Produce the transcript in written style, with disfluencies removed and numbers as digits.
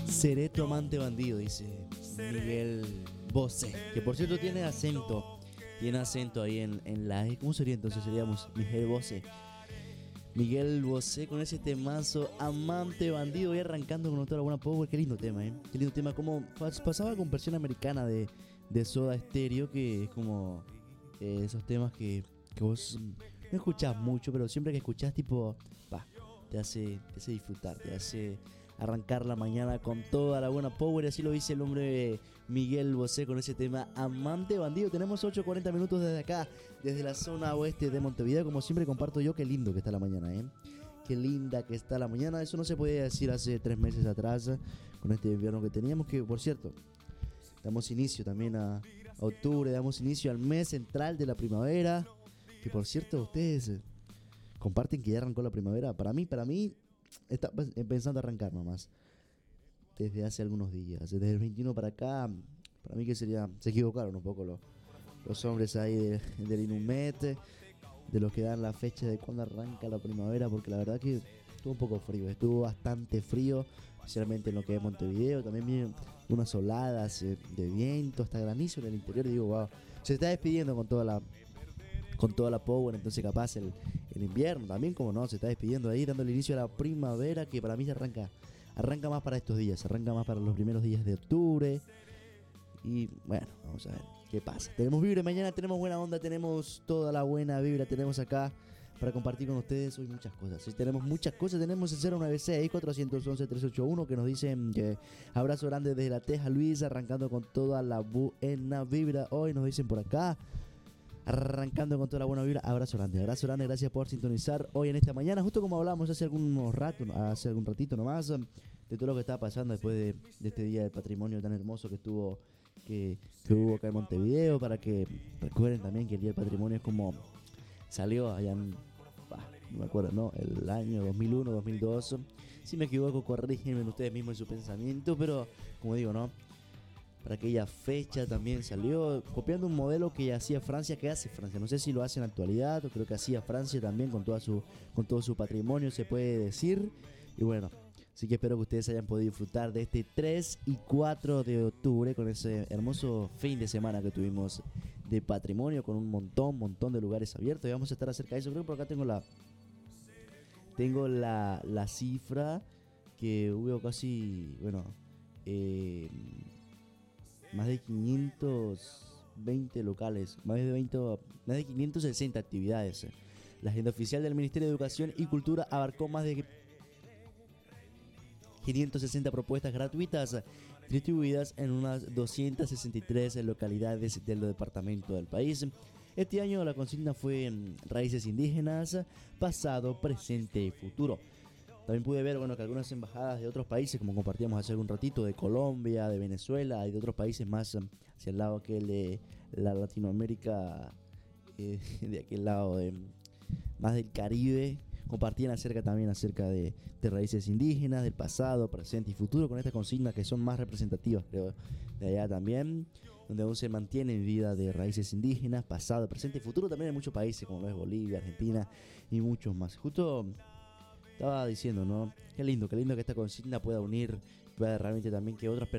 Seré tu amante bandido, dice Miguel Bosé, que por cierto tiene acento ahí en la E. ¿Cómo sería entonces? Seríamos Miguel Bosé. Miguel Bosé con ese temazo, amante bandido, y arrancando con toda la buena power. Qué lindo tema, qué lindo tema. Como pasaba con versión americana de Soda Stereo, que es como esos temas que vos no escuchás mucho, pero siempre que escuchás, tipo, te hace disfrutar, te hace arrancar la mañana con toda la buena power. Así lo dice el hombre Miguel Bosé con ese tema amante bandido. Tenemos 8:40 minutos desde acá, desde la zona oeste de Montevideo. Como siempre comparto yo, qué lindo que está la mañana, qué linda que está la mañana. Eso no se podía decir hace 3 meses atrás, con este invierno que teníamos, que por cierto damos inicio también a octubre, damos inicio al mes central de la primavera, que por cierto ustedes comparten que ya arrancó la primavera. Para mí está pensando arrancar nomás desde hace algunos días, desde el 21 para acá. Para mí que sería, se equivocaron un poco los hombres ahí del Inumet, de los que dan la fecha de cuando arranca la primavera, porque la verdad que estuvo un poco frío, estuvo bastante frío, especialmente en lo que es Montevideo. También vienen unas oladas de viento, hasta granizo en el interior, y digo, wow, se está despidiendo con toda la power. Entonces capaz el invierno también, como no, se está despidiendo ahí, dando el inicio a la primavera, que para mí se arranca más para estos días, arranca más para los primeros días de octubre. Y bueno, vamos a ver qué pasa. Tenemos vibra mañana, tenemos buena onda, tenemos toda la buena vibra, tenemos acá para compartir con ustedes hoy muchas cosas. Sí, tenemos muchas cosas, tenemos el 096 411 381 que nos dicen que abrazo grande desde la Teja Luis, arrancando con toda la buena vibra. Hoy nos dicen por acá, arrancando con toda la buena vibra. Abrazo grande, gracias por sintonizar hoy en esta mañana. Justo como hablamos hace algún ratito nomás, de todo lo que está pasando después de este día de patrimonio tan hermoso que hubo acá en Montevideo. Para que recuerden también que el día del patrimonio es como salió allá no me acuerdo, ¿no? El año 2001, 2002. Si me equivoco, corrígenme ustedes mismos en su pensamiento, pero como digo, ¿no? Para aquella fecha también salió copiando un modelo que hacía Francia, que hace Francia. No sé si lo hace en la actualidad, o creo que hacía Francia también con todo su patrimonio, se puede decir. Y bueno, así que espero que ustedes hayan podido disfrutar de este 3 y 4 de octubre con ese hermoso fin de semana que tuvimos de patrimonio, con un montón de lugares abiertos. Y vamos a estar acerca de eso. Creo que por acá tengo la cifra, que hubo casi, más de 520 locales, más de 560 actividades. La agenda oficial del Ministerio de Educación y Cultura abarcó más de 560 propuestas gratuitas distribuidas en unas 263 localidades del departamento del país. Este año la consigna fue raíces indígenas, pasado, presente y futuro. También pude ver que algunas embajadas de otros países, como compartíamos hace algún ratito, de Colombia, de Venezuela y de otros países más hacia el lado aquel de la Latinoamérica, de aquel lado más del Caribe, compartían acerca de raíces indígenas, del pasado, presente y futuro, con estas consignas que son más representativas, creo, de allá también, donde aún se mantiene en vida de raíces indígenas, pasado, presente y futuro, también en muchos países como lo es Bolivia, Argentina y muchos más. Justo estaba diciendo, ¿no? Qué lindo que esta consigna pueda unir, pueda realmente también que otras